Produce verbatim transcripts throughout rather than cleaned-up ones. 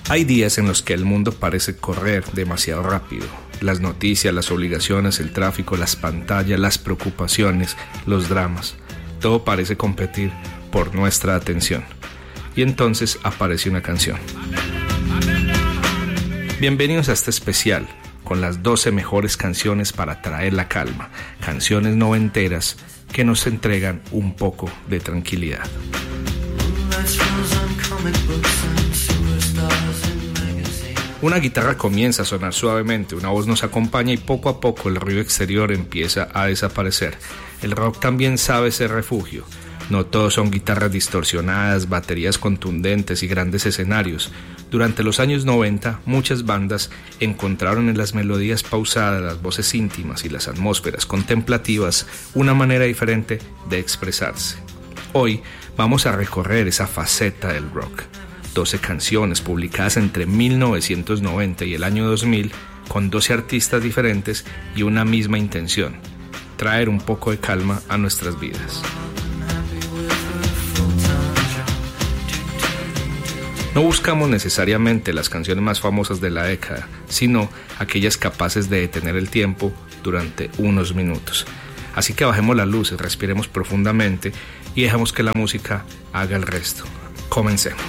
Hay días en los que el mundo parece correr demasiado rápido. Las noticias, las obligaciones, el tráfico, las pantallas, las preocupaciones, los dramas. Todo parece competir por nuestra atención. Y entonces aparece una canción. Bienvenidos a este especial con las doce mejores canciones para traer la calma. Canciones noventeras que nos entregan un poco de tranquilidad. Una guitarra comienza a sonar suavemente, una voz nos acompaña y poco a poco el ruido exterior empieza a desaparecer. El rock también sabe ser refugio. No todos son guitarras distorsionadas, baterías contundentes y grandes escenarios. Durante los años noventa, muchas bandas encontraron en las melodías pausadas, las voces íntimas y las atmósferas contemplativas una manera diferente de expresarse. Hoy vamos a recorrer esa faceta del rock. doce canciones publicadas entre mil novecientos noventa y el año dos mil con doce artistas diferentes y una misma intención: traer un poco de calma a nuestras vidas. No buscamos necesariamente las canciones más famosas de la década, sino aquellas capaces de detener el tiempo durante unos minutos. Así que bajemos las luces, respiremos profundamente y dejemos que la música haga el resto. Comencemos.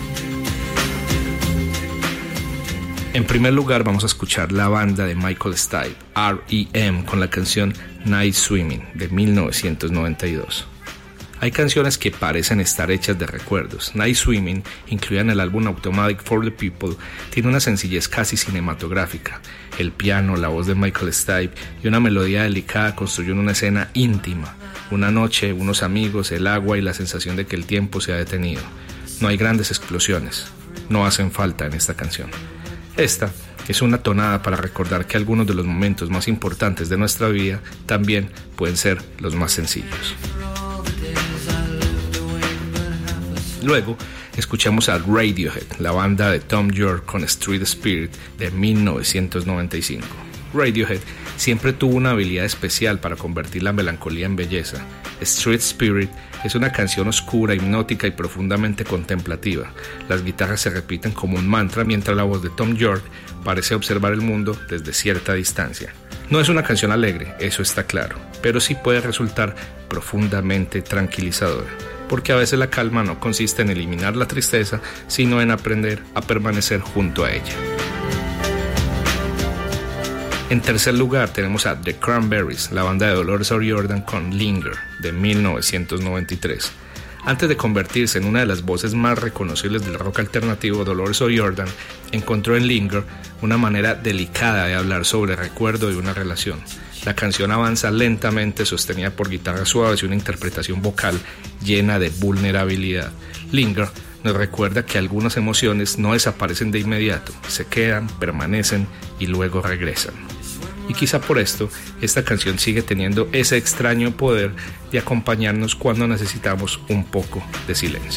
En primer lugar vamos a escuchar la banda de Michael Stipe, R E M, con la canción Night Swimming de mil novecientos noventa y dos. Hay canciones que parecen estar hechas de recuerdos. Night Swimming, incluida en el álbum Automatic for the People, tiene una sencillez casi cinematográfica. El piano, la voz de Michael Stipe y una melodía delicada construyen una escena íntima. Una noche, unos amigos, el agua y la sensación de que el tiempo se ha detenido. No hay grandes explosiones. No hacen falta en esta canción. Esta es una tonada para recordar que algunos de los momentos más importantes de nuestra vida también pueden ser los más sencillos. Luego, escuchamos a Radiohead, la banda de Thom Yorke con Street Spirit de mil novecientos noventa y cinco. Radiohead siempre tuvo una habilidad especial para convertir la melancolía en belleza. Street Spirit es una canción oscura, hipnótica y profundamente contemplativa. Las guitarras se repiten como un mantra mientras la voz de Thom Yorke parece observar el mundo desde cierta distancia. No es una canción alegre, eso está claro, pero sí puede resultar profundamente tranquilizadora, porque a veces la calma no consiste en eliminar la tristeza, sino en aprender a permanecer junto a ella. En tercer lugar tenemos a The Cranberries, la banda de Dolores O'Riordan con Linger de mil novecientos noventa y tres. Antes de convertirse en una de las voces más reconocibles del rock alternativo, Dolores O'Riordan encontró en Linger una manera delicada de hablar sobre el recuerdo de una relación. La canción avanza lentamente, sostenida por guitarras suaves y una interpretación vocal llena de vulnerabilidad. Linger nos recuerda que algunas emociones no desaparecen de inmediato, se quedan, permanecen y luego regresan. Y quizá por esto, esta canción sigue teniendo ese extraño poder de acompañarnos cuando necesitamos un poco de silencio.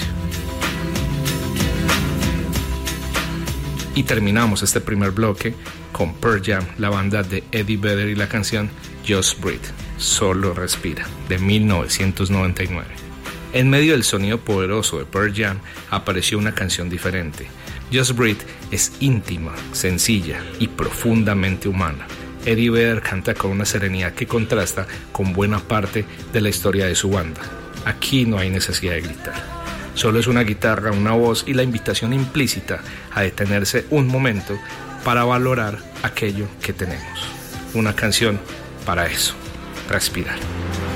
Y terminamos este primer bloque con Pearl Jam, la banda de Eddie Vedder y la canción Just Breathe, Solo Respira, de mil novecientos noventa y nueve. En medio del sonido poderoso de Pearl Jam apareció una canción diferente. Just Breathe es íntima, sencilla y profundamente humana. Eddie Vedder canta con una serenidad que contrasta con buena parte de la historia de su banda. Aquí no hay necesidad de gritar. Solo es una guitarra, una voz y la invitación implícita a detenerse un momento para valorar aquello que tenemos. Una canción para eso, respirar.